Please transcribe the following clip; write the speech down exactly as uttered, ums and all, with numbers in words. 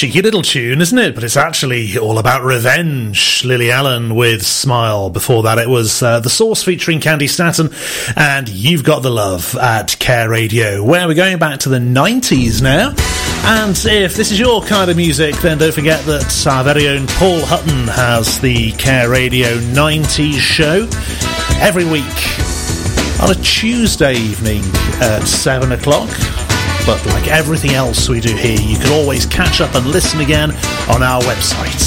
cheeky little tune, isn't it? But it's actually all about revenge. Lily Allen with Smile. Before that, it was uh, The Source featuring Candy Staton and You've Got the Love at Care Radio, where we're going back to the nineties now. And if this is your kind of music, then don't forget that our very own Paul Hutton has the Care Radio nineties show every week on a Tuesday evening at seven o'clock. But like everything else we do here, you can always catch up and listen again on our website.